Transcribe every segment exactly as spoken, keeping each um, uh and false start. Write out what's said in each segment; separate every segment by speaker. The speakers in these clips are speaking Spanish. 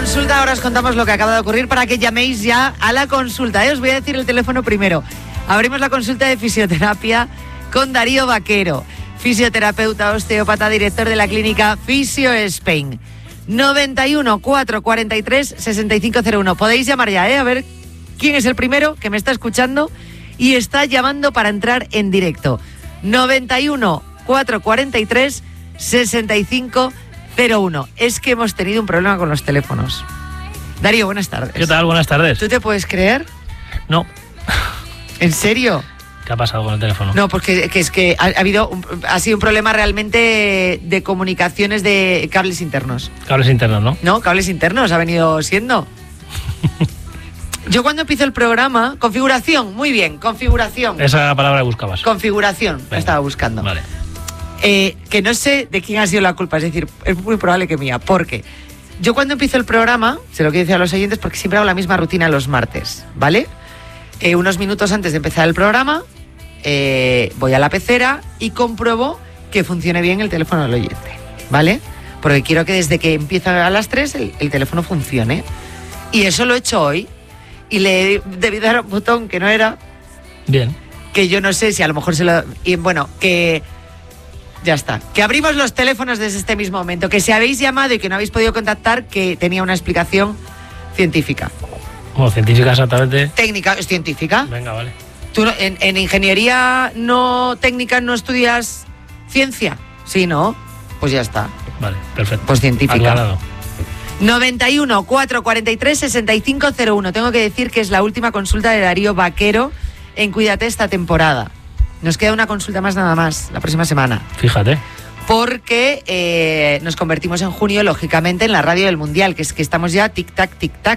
Speaker 1: consulta, ahora os contamos lo que acaba de ocurrir para que llaméis ya a la consulta. ¿eh? Os voy a decir el teléfono primero. Abrimos la consulta de fisioterapia con Darío Vaquero, fisioterapeuta, osteópata, director de la clínica Fisio Spain. noventa y uno, cuatro cuarenta y tres, sesenta y cinco cero uno. Podéis llamar ya, ¿eh? A ver quién es el primero que me está escuchando y está llamando para entrar en directo. noventa y uno, cuatro cuarenta y tres, sesenta y cinco cero uno. Es que hemos tenido un problema con los teléfonos. Darío, buenas tardes.
Speaker 2: ¿Qué tal? Buenas tardes.
Speaker 1: ¿Tú te puedes creer?
Speaker 2: No.
Speaker 1: ¿En serio?
Speaker 2: ¿Qué ha pasado con el teléfono?
Speaker 1: No, porque que es que ha, ha habido un, ha sido un problema realmente de comunicaciones de cables internos.
Speaker 2: Cables internos, ¿no?
Speaker 1: No, cables internos ha venido siendo. Yo cuando empiezo el programa, configuración, muy bien, configuración.
Speaker 2: Esa palabra que buscabas.
Speaker 1: Configuración,
Speaker 2: Venga.
Speaker 1: estaba buscando.
Speaker 2: Vale.
Speaker 1: Eh, que no sé de quién ha sido la culpa, es decir, es muy probable que mía, porque yo cuando empiezo el programa, se lo quiero decir a los oyentes porque siempre hago la misma rutina los martes, ¿vale? Eh, unos minutos antes de empezar el programa, eh, voy a la pecera y compruebo que funcione bien el teléfono del oyente, ¿vale? Porque quiero que desde que empieza a las tres el, el teléfono funcione. Y eso lo he hecho hoy y le debí dar un botón que no era.
Speaker 2: Bien.
Speaker 1: Que yo no sé si a lo mejor se lo... Y bueno, que... Ya está. Que abrimos los teléfonos desde este mismo momento. Que si habéis llamado y que no habéis podido contactar, que tenía una explicación científica.
Speaker 2: Bueno, científica exactamente.
Speaker 1: Técnica, es científica.
Speaker 2: Venga, vale.
Speaker 1: ¿Tú en, en ingeniería no técnica no estudias ciencia? Sí, ¿no? Pues ya está.
Speaker 2: Vale, perfecto.
Speaker 1: Pues científica.
Speaker 2: Aclarado.
Speaker 1: noventa y uno, cuatro cuarenta y tres, sesenta y cinco cero uno. Tengo que decir que es la última consulta de Darío Vaquero en Cuídate esta temporada. Nos queda una consulta más nada más, la próxima semana.
Speaker 2: Fíjate.
Speaker 1: Porque eh, nos convertimos en junio, lógicamente, en la radio del Mundial, que es que estamos ya tic-tac, tic-tac.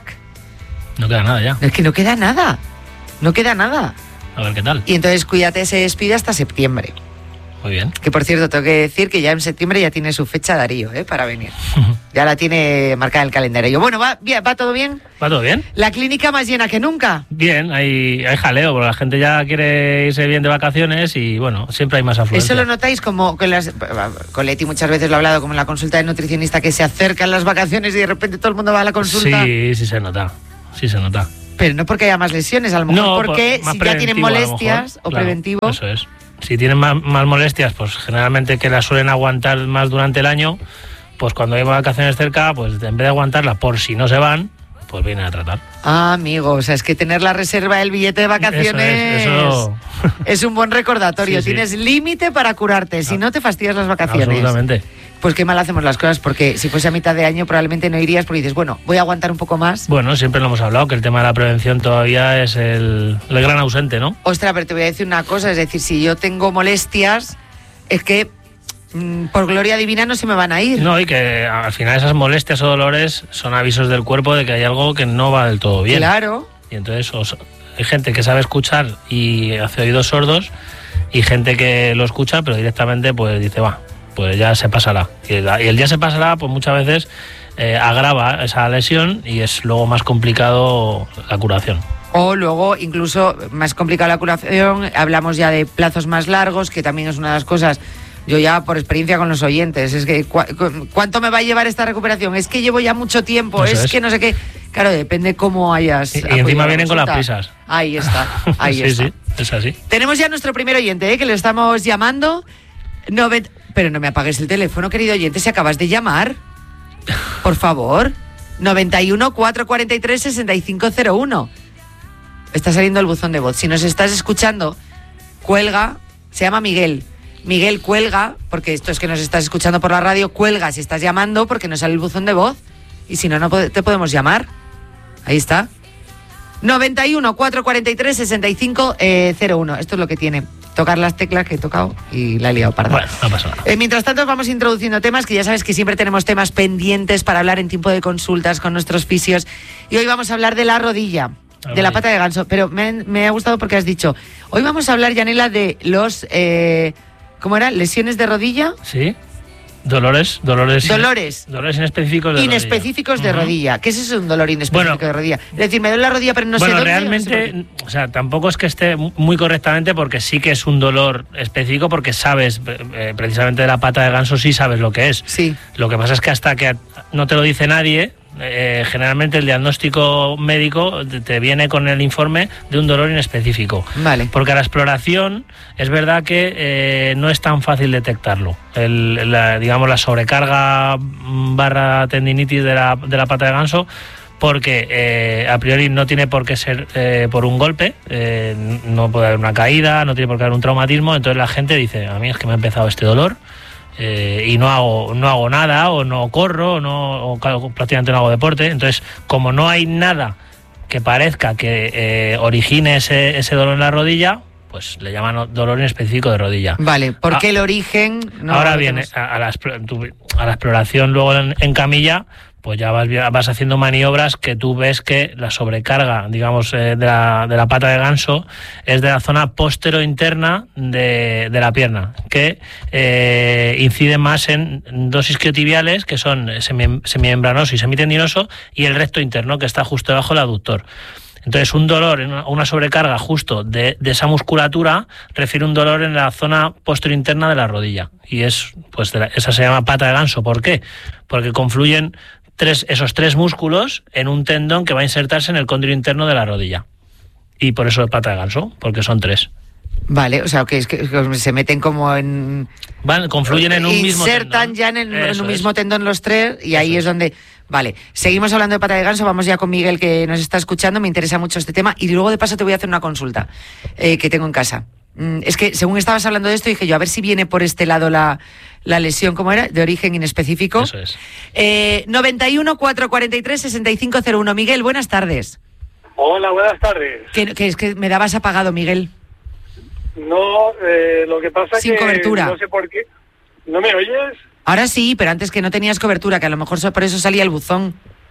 Speaker 2: No queda nada ya.
Speaker 1: Es que no queda nada, no queda nada.
Speaker 2: A ver qué tal.
Speaker 1: Y entonces Cuídate se despide hasta septiembre.
Speaker 2: Muy bien.
Speaker 1: Que por cierto, tengo que decir que ya en septiembre ya tiene su fecha Darío, ¿eh? Para venir. Ya la tiene marcada en el calendario. Bueno, ¿va, bien, ¿va todo bien?
Speaker 2: ¿Va todo bien?
Speaker 1: La clínica más llena que nunca.
Speaker 2: Bien, hay, hay jaleo, porque la gente ya quiere irse bien de vacaciones y bueno, siempre hay más afluencia.
Speaker 1: Eso lo notáis como con las... Con Leti muchas veces lo he hablado, como en la consulta del nutricionista, que se acercan las vacaciones y de repente todo el mundo va a la consulta.
Speaker 2: Sí, sí se nota, sí se nota.
Speaker 1: Pero no porque haya más lesiones, a lo mejor
Speaker 2: No,
Speaker 1: porque
Speaker 2: más
Speaker 1: si ya tienen molestias o
Speaker 2: claro,
Speaker 1: preventivo.
Speaker 2: Eso es. Si tienen más, más molestias, pues generalmente que las suelen aguantar más durante el año, pues cuando hay vacaciones cerca, pues en vez de aguantarlas por si no se van, pues vienen a tratar.
Speaker 1: Ah, amigo, o sea, es que tener la reserva del billete de vacaciones
Speaker 2: eso es, eso...
Speaker 1: es un buen recordatorio.
Speaker 2: Sí, sí.
Speaker 1: Tienes límite para curarte, si no te fastidias las vacaciones.
Speaker 2: Absolutamente.
Speaker 1: Pues qué mal hacemos las cosas, porque si fuese a mitad de año probablemente no irías porque dices, bueno, voy a aguantar un poco más.
Speaker 2: Bueno, siempre lo hemos hablado, que el tema de la prevención todavía es el, el gran ausente, ¿no?
Speaker 1: Ostras, pero te voy a decir una cosa, es decir, si yo tengo molestias, es que mmm, por gloria divina no se me van a ir.
Speaker 2: No, y que al final esas molestias o dolores son avisos del cuerpo de que hay algo que no va del todo bien.
Speaker 1: Claro.
Speaker 2: Y entonces os, hay gente que sabe escuchar y hace oídos sordos, y gente que lo escucha, pero directamente pues dice, va, pues ya se pasará. Y el, y el ya se pasará, pues muchas veces eh, agrava esa lesión y es luego más complicado la curación.
Speaker 1: O luego, incluso más complicada la curación, hablamos ya de plazos más largos, que también es una de las cosas, yo ya por experiencia con los oyentes, es que cu ¿cuánto me va a llevar esta recuperación? Es que llevo ya mucho tiempo, es, es que no sé qué. Claro, depende cómo hayas...
Speaker 2: Y, y encima vienen con las prisas.
Speaker 1: Ahí está, ahí
Speaker 2: sí,
Speaker 1: está.
Speaker 2: Sí, es así.
Speaker 1: Tenemos ya nuestro primer oyente, ¿eh? Que le estamos llamando. Novet Pero no me apagues el teléfono, querido oyente, si acabas de llamar. Por favor. noventa y uno, cuatro cuarenta y tres, sesenta y cinco cero uno. Está saliendo el buzón de voz. Si nos estás escuchando, cuelga. Se llama Miguel. Miguel, cuelga, porque esto es que nos estás escuchando por la radio, cuelga si estás llamando, porque nos sale el buzón de voz. Y si no, no te podemos llamar. Ahí está. noventa y uno, cuatro cuarenta y tres, sesenta y cinco cero uno. Esto es lo que tiene. Tocar las teclas que he tocado y la he liado parda.
Speaker 2: Bueno, no pasa nada.
Speaker 1: Eh, mientras tanto vamos introduciendo temas, que ya sabes que siempre tenemos temas pendientes para hablar en tiempo de consultas con nuestros fisios. Y hoy vamos a hablar de la rodilla, la de la pata de ganso. Pero me, me ha gustado porque has dicho, hoy vamos a hablar, Yanela, de los, eh, ¿cómo era? ¿Lesiones de rodilla?
Speaker 2: Sí. Dolores, dolores,
Speaker 1: dolores,
Speaker 2: in, dolores inespecíficos de
Speaker 1: inespecíficos
Speaker 2: rodilla.
Speaker 1: de rodilla. Uh-huh. ¿Qué es eso, un dolor inespecífico bueno, de rodilla? Es decir, me duele la rodilla, pero no
Speaker 2: bueno,
Speaker 1: sé dónde.
Speaker 2: realmente,
Speaker 1: no sé
Speaker 2: o sea, tampoco es que esté muy correctamente, porque sí que es un dolor específico, porque sabes, eh, precisamente de la pata de ganso sí sabes lo que es.
Speaker 1: Sí.
Speaker 2: Lo que pasa es que hasta que no te lo dice nadie, eh, generalmente el diagnóstico médico te viene con el informe de un dolor inespecífico.
Speaker 1: Vale.
Speaker 2: Porque a la exploración es verdad que eh, no es tan fácil detectarlo. El, la, digamos, la sobrecarga barra tendinitis de la, de la pata de ganso, porque eh, a priori no tiene por qué ser eh, por un golpe, eh, no puede haber una caída, no tiene por qué haber un traumatismo. Entonces la gente dice, a mí es que me ha empezado este dolor eh, y no hago no hago nada, o no corro, o, no, o prácticamente no hago deporte. Entonces, como no hay nada que parezca que eh, origine ese, ese dolor en la rodilla, pues le llaman dolor específico de rodilla.
Speaker 1: Vale, ¿por qué ah, el origen? No
Speaker 2: ahora viene a, a, la, a la exploración luego en, en camilla, pues ya vas, vas haciendo maniobras que tú ves que la sobrecarga, digamos, eh, de, la, de la pata de ganso es de la zona postero-interna de, de la pierna, que eh, incide más en dos isquiotibiales, que son semi, semimembranoso y semitendinoso, y el recto interno, que está justo debajo del aductor. Entonces, un dolor, una sobrecarga justo de, de esa musculatura refiere un dolor en la zona posterior-interna de la rodilla. Y es, pues, de la, esa se llama pata de ganso. ¿Por qué? Porque confluyen tres, esos tres músculos en un tendón que va a insertarse en el cóndilo interno de la rodilla. Y por eso pata de ganso, porque son tres.
Speaker 1: Vale, o sea, que, es que, que se meten como en...
Speaker 2: Van, confluyen en un mismo tendón.
Speaker 1: Insertan ya en, en un mismo tendón los tres, y ahí es donde... Vale, seguimos hablando de pata de ganso, vamos ya con Miguel, que nos está escuchando, me interesa mucho este tema, y luego de paso te voy a hacer una consulta eh, que tengo en casa. Mm, es que según estabas hablando de esto, dije yo, a ver si viene por este lado la, la lesión, ¿cómo era? De origen inespecífico.
Speaker 2: Eso es.
Speaker 1: Eh, noventa y uno, cuatrocientos cuarenta y tres, sesenta y cinco cero uno. Miguel, buenas tardes.
Speaker 3: Hola, buenas tardes.
Speaker 1: Que, que es que me dabas apagado, Miguel.
Speaker 3: No, eh, lo que pasa es que...
Speaker 1: Sin cobertura.
Speaker 3: No sé por qué. ¿No me oyes?
Speaker 1: Ahora sí, pero antes que no tenías cobertura, que a lo mejor por eso salía el buzón.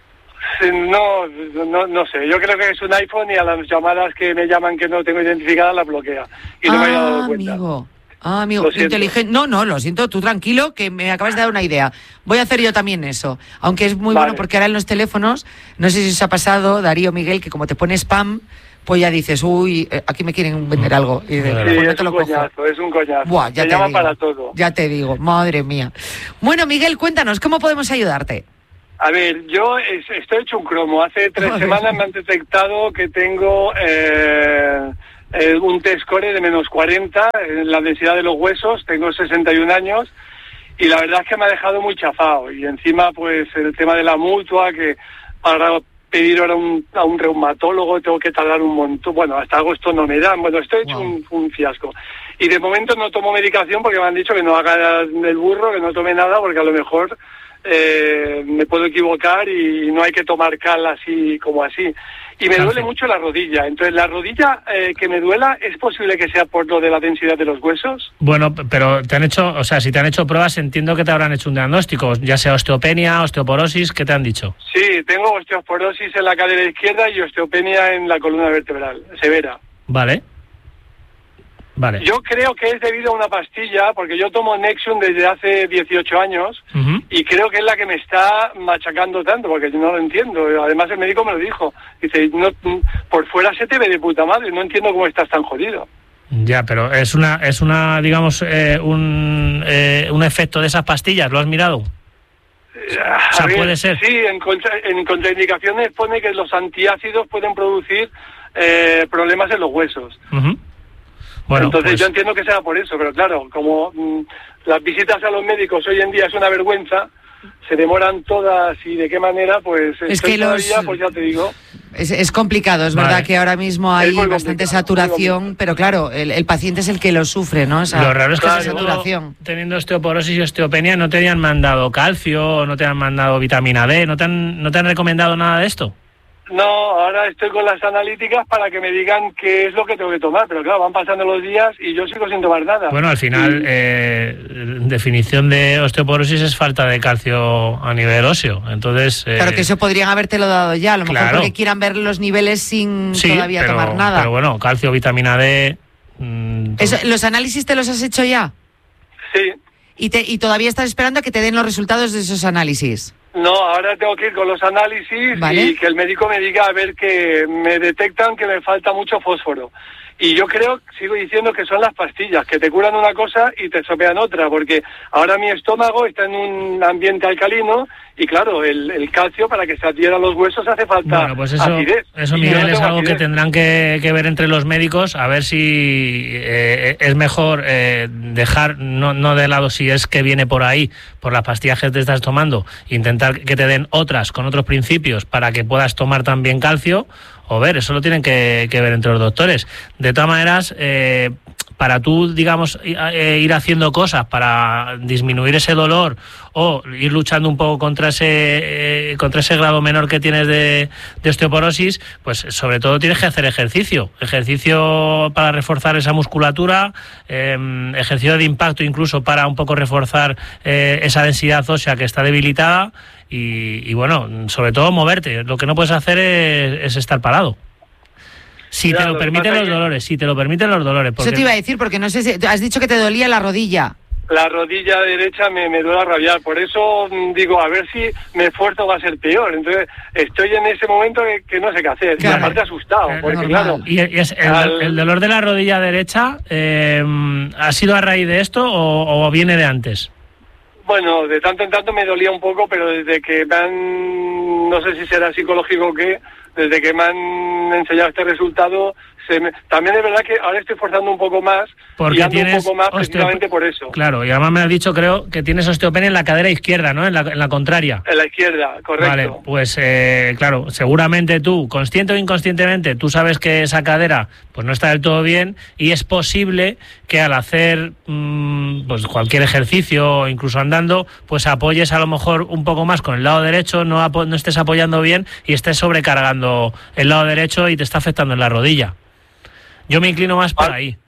Speaker 3: No, no, no sé. Yo creo que es un iPhone y a las llamadas que me llaman que no tengo identificada las bloquea. Y no
Speaker 1: ah,
Speaker 3: me había dado cuenta.
Speaker 1: Amigo. Ah, amigo, inteligente. No, no, lo siento, tú tranquilo, que me acabas de dar una idea. Voy a hacer yo también eso. Aunque es muy vale. bueno porque ahora en los teléfonos, no sé si os ha pasado, Darío, Miguel, que como te pone spam, pues ya dices, uy, aquí me quieren vender algo. Y de,
Speaker 3: sí,
Speaker 1: pues no
Speaker 3: es,
Speaker 1: te lo
Speaker 3: un coñazo, es un coñazo,
Speaker 1: Buah, ya
Speaker 3: te
Speaker 1: te
Speaker 3: llama
Speaker 1: digo,
Speaker 3: para todo.
Speaker 1: Ya te digo, madre mía. Bueno, Miguel, cuéntanos, ¿cómo podemos ayudarte?
Speaker 3: A ver, yo estoy hecho un cromo. Hace tres Joder. semanas me han detectado que tengo eh, eh, un T-score de menos cuarenta en la densidad de los huesos. Tengo sesenta y un años y la verdad es que me ha dejado muy chafado. Y encima, pues, el tema de la mutua, que para pedir ahora un, a un reumatólogo tengo que tardar un montón. Bueno, hasta agosto no me dan. Bueno, estoy hecho wow. un, un fiasco. Y de momento no tomo medicación porque me han dicho que no haga el burro, que no tome nada, porque a lo mejor... Eh, me puedo equivocar y no hay que tomar cal así como así. Y me duele mucho la rodilla. Entonces, ¿la rodilla eh, que me duela es posible que sea por lo de la densidad de los huesos?
Speaker 2: Bueno, pero te han hecho, o sea, si te han hecho pruebas, entiendo que te habrán hecho un diagnóstico, ya sea osteopenia, osteoporosis, ¿qué te han dicho?
Speaker 3: Sí, tengo osteoporosis en la cadera izquierda y osteopenia en la columna vertebral, severa.
Speaker 2: Vale. Vale.
Speaker 3: Yo creo que es debido a una pastilla, porque yo tomo Nexium desde hace dieciocho años uh-huh. y creo que es la que me está machacando tanto, porque yo no lo entiendo. Además el médico me lo dijo. Dice, no, por fuera se te ve de puta madre, no entiendo cómo estás tan jodido.
Speaker 2: Ya, pero es una, es una digamos, eh, un, eh, un efecto de esas pastillas, ¿lo has mirado?
Speaker 3: A
Speaker 2: o sea,
Speaker 3: ver,
Speaker 2: puede ser.
Speaker 3: Sí, en, contra, en contraindicaciones pone que los antiácidos pueden producir eh, problemas en los huesos. Uh-huh. Bueno, entonces pues... yo entiendo que sea por eso, pero claro, como mmm, las visitas a los médicos hoy en día es una vergüenza, se demoran todas y de qué manera, pues
Speaker 1: es que los...
Speaker 3: todavía, pues ya te digo.
Speaker 1: Es, es complicado, es vale. verdad que ahora mismo hay bastante saturación, pero claro, el, el paciente es el que lo sufre, ¿no? O sea,
Speaker 2: lo raro es que
Speaker 1: claro,
Speaker 2: esa saturación. Teniendo osteoporosis y osteopenia no te hayan mandado calcio, no te han mandado vitamina D, ¿no te han, no te han recomendado nada de esto?
Speaker 3: No, ahora estoy con las analíticas para que me digan qué es lo que tengo que tomar, pero claro, van pasando los días y yo sigo sin tomar nada.
Speaker 2: Bueno, al final, y... eh, definición de osteoporosis es falta de calcio a nivel óseo, entonces... Eh...
Speaker 1: Claro que eso podrían habértelo dado ya, a lo mejor claro. porque quieran ver los niveles sin
Speaker 2: sí,
Speaker 1: todavía
Speaker 2: pero,
Speaker 1: tomar nada.
Speaker 2: pero bueno, calcio, vitamina D... Mmm,
Speaker 1: eso, ¿los análisis te los has hecho ya?
Speaker 3: Sí.
Speaker 1: ¿Y, te, ¿Y todavía estás esperando a que te den los resultados de esos análisis?
Speaker 3: No, ahora tengo que ir con los análisis ¿Vale? y que el médico me diga a ver que me detectan que me falta mucho fósforo. Y yo creo, sigo diciendo que son las pastillas, que te curan una cosa y te estropean otra, porque ahora mi estómago está en un ambiente alcalino y claro, el, el calcio para que se adhiera a los huesos hace falta
Speaker 2: bueno, pues eso,
Speaker 3: acidez.
Speaker 2: Eso,
Speaker 3: Y
Speaker 2: Miguel,
Speaker 3: yo no
Speaker 2: es
Speaker 3: tengo
Speaker 2: algo
Speaker 3: acidez.
Speaker 2: que tendrán que, que ver entre los médicos, a ver si eh, es mejor eh, dejar, no, no de lado si es que viene por ahí, por las pastillas que te estás tomando, intentar que te den otras con otros principios para que puedas tomar también calcio, o ver, eso lo tienen que, que ver entre los doctores. De todas maneras, eh, para tú, digamos, ir haciendo cosas para disminuir ese dolor o ir luchando un poco contra ese eh, contra ese grado menor que tienes de, de osteoporosis, pues sobre todo tienes que hacer ejercicio. Ejercicio para reforzar esa musculatura, eh, ejercicio de impacto incluso para un poco reforzar eh, esa densidad ósea que está debilitada y, y, bueno, sobre todo moverte. Lo que no puedes hacer es, es estar parado. Si
Speaker 3: Ya,
Speaker 2: te lo,
Speaker 3: lo que
Speaker 2: permiten
Speaker 3: pasa
Speaker 2: los
Speaker 3: que-
Speaker 2: dolores, si te lo permiten los dolores. Porque...
Speaker 1: Eso te iba a decir, porque no sé si... Has dicho que te dolía la rodilla.
Speaker 3: La rodilla derecha me, me duele a rabiar, por eso mm, digo, a ver si me esfuerzo va a ser peor. Entonces estoy en ese momento que, que no sé qué hacer,
Speaker 1: Claro.
Speaker 3: y aparte asustado,
Speaker 2: Eh,
Speaker 3: porque
Speaker 1: normal.
Speaker 3: claro,
Speaker 2: ¿Y y es el,
Speaker 3: Al-
Speaker 2: el dolor de la rodilla derecha eh, ha sido a raíz de esto o, o viene de antes?
Speaker 3: bueno, de tanto en tanto me dolía un poco, pero desde que me han, no sé si será psicológico o qué, desde que me han enseñado este resultado, se me... también es verdad que ahora estoy forzando un poco más,
Speaker 2: Porque
Speaker 3: y ando un
Speaker 2: tienes
Speaker 3: poco más
Speaker 2: osteo-
Speaker 3: precisamente por eso.
Speaker 2: Claro, y además me has dicho, creo, que tienes osteopenia en la cadera izquierda, ¿no? En la, en la contraria.
Speaker 3: En la izquierda, correcto.
Speaker 2: Vale, pues eh, claro, seguramente tú, consciente o inconscientemente, tú sabes que esa cadera pues no está del todo bien y es posible que al hacer mmm, pues cualquier ejercicio o incluso andando, pues apoyes a lo mejor un poco más con el lado derecho, no, apo- no estés apoyando bien y estés sobrecargando el lado derecho y te está afectando en la rodilla. Yo me inclino más por
Speaker 3: Vale.
Speaker 2: ahí.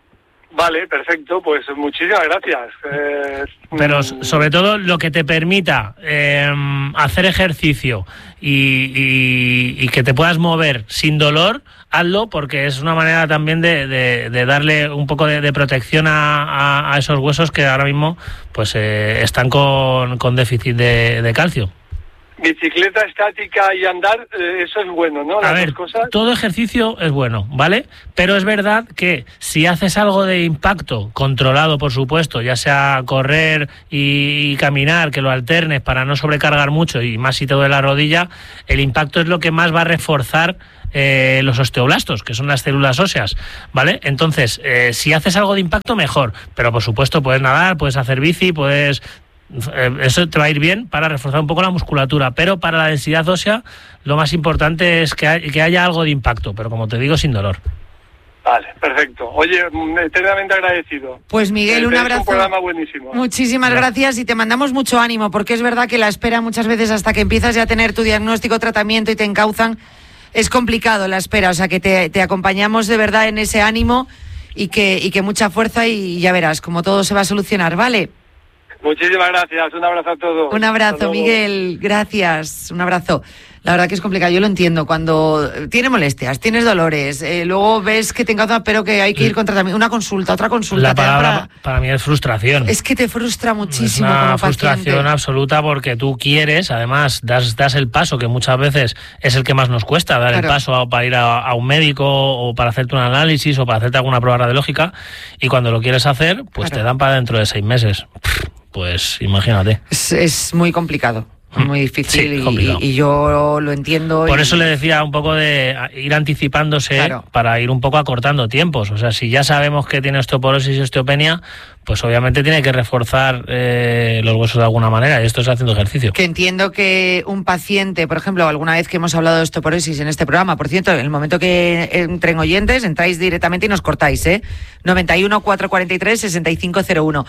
Speaker 3: Vale, perfecto, pues muchísimas gracias. Eh,
Speaker 2: Pero
Speaker 3: mm,
Speaker 2: sobre todo lo que te permita eh, hacer ejercicio y, y- y que te puedas mover sin dolor, hazlo porque es una manera también de, de- de darle un poco de, de protección a, a- a esos huesos que ahora mismo pues eh, están con, con déficit de, de calcio.
Speaker 3: bicicleta estática y andar, eh, eso es bueno, ¿no? Las
Speaker 2: A ver,
Speaker 3: dos cosas.
Speaker 2: todo ejercicio es bueno, ¿vale? Pero es verdad que si haces algo de impacto, controlado por supuesto, ya sea correr y, y caminar, que lo alternes para no sobrecargar mucho y más si te duele la rodilla, el impacto es lo que más va a reforzar eh, los osteoblastos, que son las células óseas, ¿vale? Entonces, eh, si haces algo de impacto, mejor. Pero por supuesto, puedes nadar, puedes hacer bici, puedes... Eh, eso te va a ir bien para reforzar un poco la musculatura, pero para la densidad ósea lo más importante es que, hay- que haya algo de impacto, pero como te digo, sin dolor.
Speaker 3: Vale, perfecto. Oye, mm, eternamente agradecido.
Speaker 1: Pues Miguel,
Speaker 3: Eh,
Speaker 1: un
Speaker 3: tenéis
Speaker 1: abrazo.
Speaker 3: Un programa buenísimo.
Speaker 1: Muchísimas gracias y te mandamos mucho ánimo, porque es verdad que la espera muchas veces hasta que empiezas ya a tener tu diagnóstico, tratamiento y te encauzan, es complicado la espera, o sea que te, te acompañamos de verdad en ese ánimo y que, y que mucha fuerza y ya verás como todo se va a solucionar, ¿vale?
Speaker 3: Muchísimas gracias. Un abrazo a todos.
Speaker 1: Un
Speaker 3: Hasta
Speaker 1: abrazo,
Speaker 3: luego.
Speaker 1: Miguel, gracias, un abrazo. La verdad que es complicado, yo lo entiendo, cuando tiene molestias, tienes dolores, eh, luego ves que te encauza, pero que hay que ir con tratamiento, una consulta, otra consulta.
Speaker 2: La
Speaker 1: te dan
Speaker 2: palabra
Speaker 1: para-
Speaker 2: para mí es frustración.
Speaker 1: Es que te frustra muchísimo
Speaker 2: Es una
Speaker 1: como
Speaker 2: frustración
Speaker 1: paciente.
Speaker 2: absoluta porque tú quieres, además, das, das el paso, que muchas veces es el que más nos cuesta, dar
Speaker 1: Claro.
Speaker 2: el paso a- para ir a, a un médico o para hacerte un análisis o para hacerte alguna prueba radiológica y cuando lo quieres hacer, pues
Speaker 1: Claro.
Speaker 2: te dan para dentro de seis meses. Pues imagínate.
Speaker 1: Es, es muy complicado, muy difícil
Speaker 2: Sí,
Speaker 1: y-
Speaker 2: complicado.
Speaker 1: y, y yo lo entiendo.
Speaker 2: Por
Speaker 1: y-
Speaker 2: eso le decía un poco de ir anticipándose
Speaker 1: Claro.
Speaker 2: para ir un poco acortando tiempos. O sea, si ya sabemos que tiene osteoporosis y osteopenia, pues obviamente tiene que reforzar eh, los huesos de alguna manera y esto es haciendo ejercicio.
Speaker 1: Que entiendo que un paciente, por ejemplo, alguna vez que hemos hablado de osteoporosis en este programa, por cierto, en el momento que entren oyentes, entráis directamente y nos cortáis, ¿eh? noventa y uno, cuatrocientos cuarenta y tres, sesenta y cinco cero uno.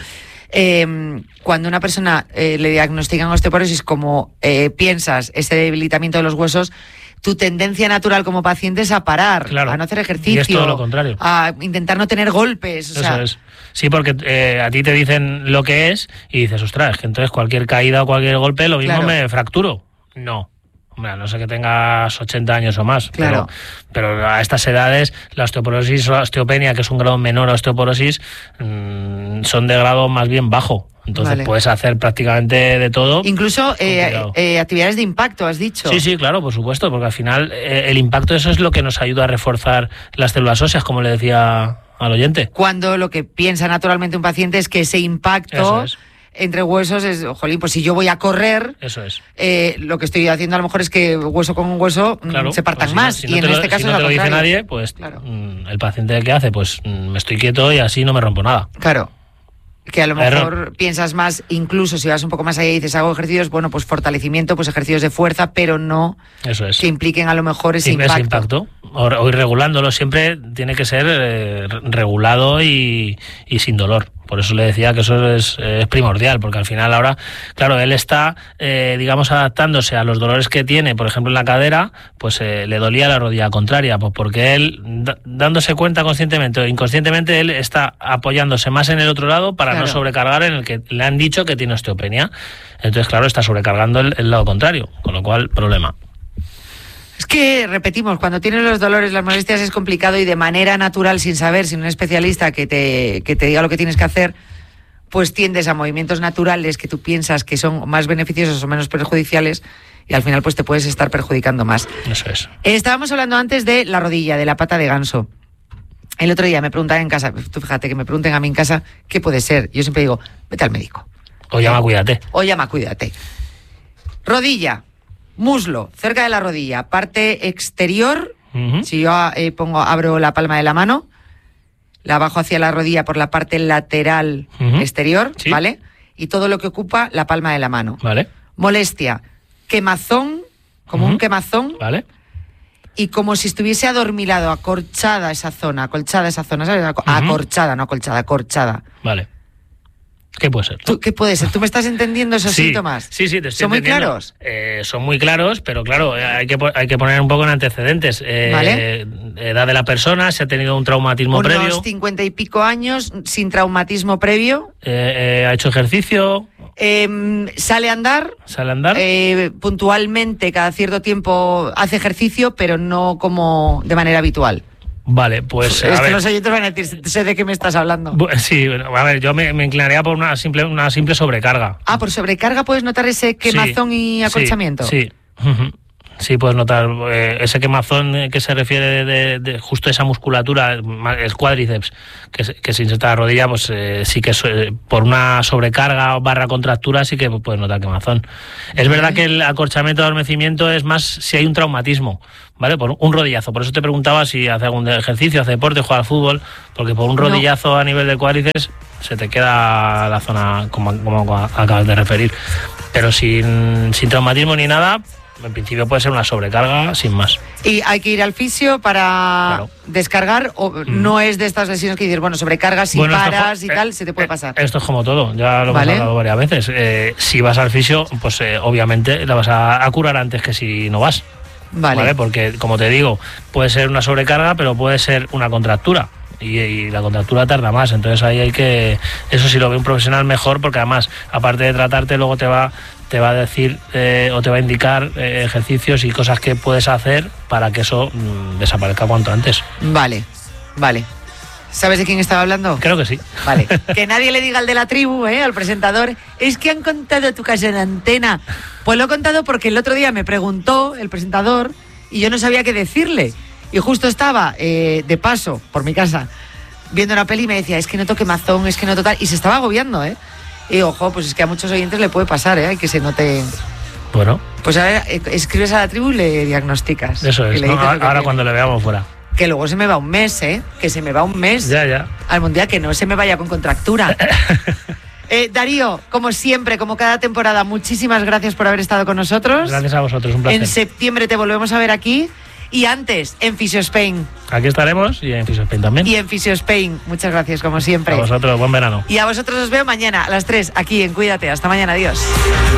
Speaker 1: Eh, cuando una persona eh, le diagnostican osteoporosis, como eh, piensas, ese debilitamiento de los huesos, tu tendencia natural como paciente es a parar,
Speaker 2: Claro.
Speaker 1: a no hacer
Speaker 2: Y
Speaker 1: ejercicio,
Speaker 2: es todo lo contrario.
Speaker 1: a intentar no tener golpes. O
Speaker 2: Eso
Speaker 1: sea,
Speaker 2: es. Sí, porque eh, a ti te dicen lo que es y dices, ostras, es que entonces cualquier caída o cualquier golpe lo mismo
Speaker 1: Claro.
Speaker 2: me fracturo. No. Hombre, a no sé que tengas ochenta años o más.
Speaker 1: Claro.
Speaker 2: Pero, pero a estas edades, la osteoporosis o la osteopenia, que es un grado menor a osteoporosis, mmm, son de grado más bien bajo. Entonces
Speaker 1: Vale.
Speaker 2: puedes hacer prácticamente de todo.
Speaker 1: incluso eh,
Speaker 2: Complicado.
Speaker 1: eh, actividades de impacto, has dicho.
Speaker 2: Sí, sí, claro, por supuesto, porque al final eh, el impacto, eso es lo que nos ayuda a reforzar las células óseas, como le decía al oyente.
Speaker 1: Cuando lo que piensa naturalmente un paciente es que ese impacto
Speaker 2: Eso es.
Speaker 1: entre huesos es, jolín, pues si yo voy a correr,
Speaker 2: eso es.
Speaker 1: Eh, lo que estoy haciendo a lo mejor es que hueso con hueso
Speaker 2: claro,
Speaker 1: se partan
Speaker 2: pues si
Speaker 1: más.
Speaker 2: No, si no
Speaker 1: y en
Speaker 2: lo,
Speaker 1: este caso
Speaker 2: si no
Speaker 1: es
Speaker 2: te
Speaker 1: lo
Speaker 2: lo dice
Speaker 1: contrario.
Speaker 2: nadie, pues
Speaker 1: claro.
Speaker 2: el paciente ¿qué hace? Pues me estoy quieto y así no me rompo nada.
Speaker 1: Claro. Que a lo mejor
Speaker 2: Error.
Speaker 1: piensas más, incluso si vas un poco más allá y dices hago ejercicios, bueno, pues fortalecimiento, pues ejercicios de fuerza, pero no
Speaker 2: Eso es.
Speaker 1: que impliquen a lo mejor ese
Speaker 2: Sí,
Speaker 1: impacto.
Speaker 2: ese impacto. O, o ir regulándolo, siempre tiene que ser eh, regulado y, y sin dolor. Por eso le decía que eso es, es primordial, porque al final ahora, claro, él está, eh, digamos, adaptándose a los dolores que tiene, por ejemplo, en la cadera, pues eh, le dolía la rodilla contraria, pues porque él, da, dándose cuenta conscientemente o inconscientemente, él está apoyándose más en el otro lado para claro. no sobrecargar en el que le han dicho que tiene osteopenia. Entonces, claro, está sobrecargando el, el lado contrario, con lo cual, problema.
Speaker 1: Es que, repetimos, cuando tienes los dolores, las molestias es complicado y de manera natural, sin saber, sin un especialista que te, que te diga lo que tienes que hacer, pues tiendes a movimientos naturales que tú piensas que son más beneficiosos o menos perjudiciales y al final pues te puedes estar perjudicando más.
Speaker 2: Eso es.
Speaker 1: Eh, estábamos hablando antes de la rodilla, de la pata de ganso. El otro día me preguntaban en casa, tú fíjate que me pregunten a mí en casa, ¿qué puede ser? Yo siempre digo, vete al médico.
Speaker 2: O llama, cuídate.
Speaker 1: O llama, cuídate. Rodilla. Muslo, cerca de la rodilla, parte exterior, uh-huh. si yo eh, pongo, abro la palma de la mano, la bajo hacia la rodilla por la parte lateral uh-huh. exterior, ¿sí? ¿Vale? Y todo lo que ocupa la palma de la mano.
Speaker 2: Vale.
Speaker 1: Molestia, quemazón, como uh-huh. un quemazón.
Speaker 2: Vale.
Speaker 1: Y como si estuviese adormilado, acorchada esa zona, acolchada esa zona, ¿sabes? Ac- uh-huh. Acorchada, no acolchada, acorchada.
Speaker 2: Vale. ¿Qué puede ser? ¿No?
Speaker 1: ¿Tú, ¿Qué puede ser? ¿Tú me estás entendiendo esos
Speaker 2: sí,
Speaker 1: síntomas?
Speaker 2: Sí, sí, te estoy
Speaker 1: ¿Son
Speaker 2: entendiendo.
Speaker 1: muy claros?
Speaker 2: Eh, son muy claros, pero claro, hay que, hay que poner un poco en antecedentes. Eh,
Speaker 1: ¿Vale?
Speaker 2: Edad de la persona, si ha tenido un traumatismo
Speaker 1: Unos
Speaker 2: previo.
Speaker 1: Unos cincuenta y pico años, sin traumatismo previo.
Speaker 2: Eh, eh, ¿Ha hecho ejercicio?
Speaker 1: Eh, ¿Sale a andar?
Speaker 2: ¿Sale a andar?
Speaker 1: Eh, puntualmente, cada cierto tiempo hace ejercicio, pero no como de manera habitual.
Speaker 2: Vale, pues...
Speaker 1: Es
Speaker 2: a
Speaker 1: que
Speaker 2: ver.
Speaker 1: los oyentes van a decir, sé de qué me estás hablando.
Speaker 2: Sí, a ver, yo me, me inclinaría por una simple, una simple sobrecarga.
Speaker 1: Ah, por sobrecarga puedes notar ese quemazón sí, y acolchamiento.
Speaker 2: Sí, sí. Sí, puedes notar eh, ese quemazón que se refiere de, de, de justo a esa musculatura, el cuádriceps, que, que se inserta la rodilla, pues eh, sí que es, eh, por una sobrecarga o barra contractura sí que puedes notar quemazón. Es uh-huh. verdad que el acorchamiento de adormecimiento es más si hay un traumatismo, ¿vale? Por un rodillazo. Por eso te preguntaba si hace algún ejercicio, hace deporte, juega al fútbol, porque por un rodillazo no. a nivel del cuádriceps se te queda la zona como, como acabas de referir. Pero sin, sin traumatismo ni nada... En principio puede ser una sobrecarga sin más.
Speaker 1: ¿Y hay que ir al fisio para claro. descargar? ¿O mm. no es de estas lesiones que dices, bueno, sobrecargas y bueno, paras y eh, tal, se te puede pasar?
Speaker 2: Esto es como todo, ya lo
Speaker 1: ¿Vale?
Speaker 2: hemos hablado varias veces. Eh, si vas al fisio, pues eh, obviamente la vas a, a curar antes que si no vas.
Speaker 1: Vale.
Speaker 2: ¿Vale? Porque, como te digo, puede ser una sobrecarga, pero puede ser una contractura. Y, y la contractura tarda más, entonces ahí hay que... Eso sí lo ve un profesional mejor, porque además, aparte de tratarte, luego te va... te va a decir eh, o te va a indicar eh, ejercicios y cosas que puedes hacer para que eso mmm, desaparezca cuanto antes.
Speaker 1: Vale, vale. ¿Sabes de quién estaba hablando?
Speaker 2: Creo que sí.
Speaker 1: Vale. Que nadie le diga al de la tribu, ¿eh? Al presentador, es que han contado tu caso en antena. Pues lo he contado porque el otro día me preguntó el presentador y yo no sabía qué decirle. Y justo estaba eh, de paso por mi casa viendo una peli y me decía, es que noto quemazón, es que noto tal... Y se estaba agobiando, ¿eh? Y ojo, pues es que a muchos oyentes le puede pasar, ¿eh? Que se note...
Speaker 2: Bueno.
Speaker 1: Pues a ver, escribes a la tribu y le diagnosticas.
Speaker 2: Eso es, ¿no? Ahora cuando le veamos fuera.
Speaker 1: Que luego se me va un mes, ¿eh? Que se me va un mes.
Speaker 2: Ya, ya.
Speaker 1: Al mundial, que no se me vaya con contractura. eh, Darío, como siempre, como cada temporada, muchísimas gracias por haber estado con nosotros.
Speaker 2: Gracias a vosotros, un placer.
Speaker 1: En septiembre te volvemos a ver aquí. Y antes, en Fisio Spain.
Speaker 2: Aquí estaremos y en Fisio Spain también.
Speaker 1: Y en Fisio Spain. Muchas gracias, como siempre.
Speaker 2: A vosotros, buen verano.
Speaker 1: Y a vosotros os veo mañana a las tres, aquí en Cuídate. Hasta mañana, adiós.